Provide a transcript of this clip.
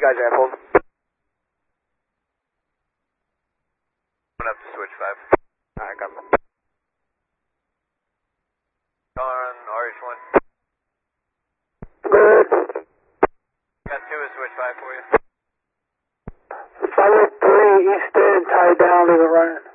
guys have, hold. Going up to switch 5. Alright, got me. On RH1. Good. Got 2 at switch 5 for you. 503 Eastern, tied down, leave it running.